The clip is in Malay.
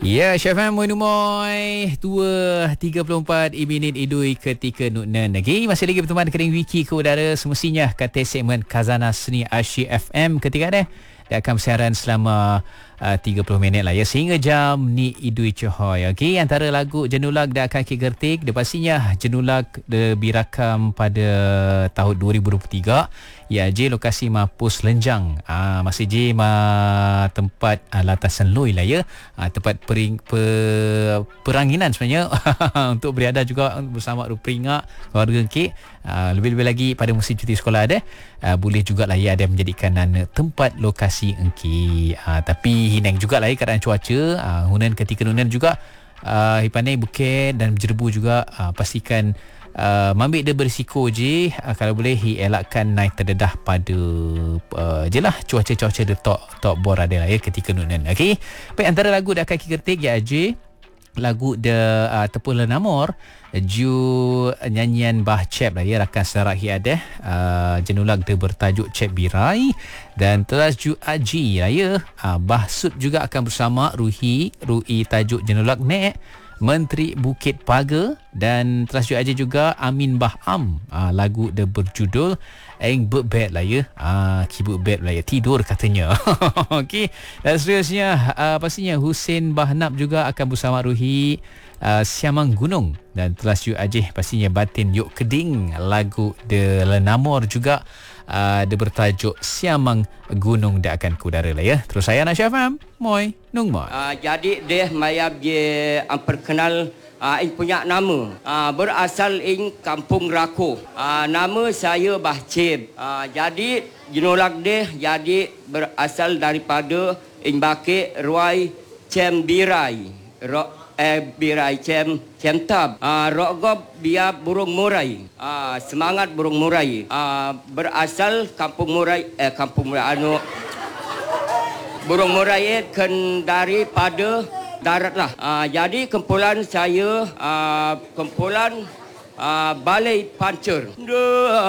Ya, Syafam Moy 2.34 minit idui ketika Nuknan lagi. Masih lagi berteman kering Wiki ke udara. Semestinya kata segmen Khazanah Seni Asyik FM ketika dia akan bersiaran selama 30 minit lah ya, sehingga jam ni idui Cohoy. Okey, antara lagu Jenulag dan Kaki Gertik, dia pastinya Jenulag lebih rakam pada tahun 2023. Ya, J lokasi Mapus Lenjang. Masih J tempat latasan Loi lah ya. Tempat peranginan sebenarnya untuk beriadah juga bersama peringak keluarga Kek. Lebih-lebih lagi pada musim cuti sekolah ada. Boleh jugalah ya ada menjadikan tempat lokasi engki. Tapi hinang jugalah ya keadaan cuaca. Hunan ketika Nunan juga hipanai bukit dan berjerbu juga. Pastikan ambil dia berisiko je, kalau boleh elakkan naik terdedah pada je lah cuaca dia tok bor ada lah ya ketika Nunan. Okey, baik, antara lagu dah Kaki Gertik ya je lagu The Tepung Lenamor ju nyanyian Bah Cep lah ya, rakan saudara hiadah Jenulag dia bertajuk Cep Birai, dan teras ju Aji lah ya. Bah Sud juga akan bersama Rui tajuk Jenulag Nek Menteri Bukit Pagar, dan teras ju Aji juga Amin Bah Am, lagu dia berjudul Eng Bebet lah ya. Kibut bed lah ya, tidur katanya. Okey, dan seterusnya pastinya Husin Bahnab juga akan bersama Ruhi Siamang Gunung, dan telas ju Ajih pastinya Batin Yuk Keding, lagu The Lenamor juga dia bertajuk Siamang Gunung dia akan ke udara lah ya. Terus saya Nasya Faham Moy Nung Moy. Jadi dia mayab je perkenal ing punya nama. Berasal ing Kampung Rako. Nama saya Bah Cep. Jadi Jenulag dia jadi berasal daripada ing Bakit Ruai Cem Birai. Birai Cem Tab. Rokgob biar burung murai. Semangat burung murai. Berasal Kampung Murai burung murai kan daripada darat lah. Jadi kumpulan saya kumpulan Balai Pancer.